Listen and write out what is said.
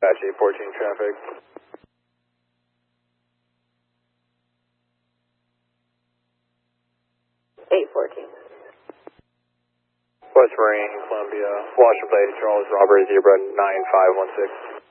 Batch 814 traffic. West Marine, Columbia, Washington Plate, Charles Robert, Zebra 9516.